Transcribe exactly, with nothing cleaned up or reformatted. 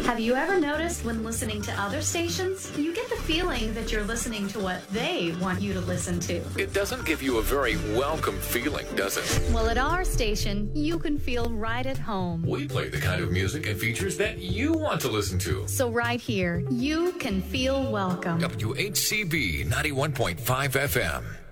Have you ever noticed when listening to other stations, you get the feeling that you're listening to what they want you to listen to? It doesn't give you a very welcome feeling, does it? Well, at our station, you can feel right at home. We play the kind of music and features that you want to listen to. So right here, you can feel welcome. W H C B ninety-one point five F M.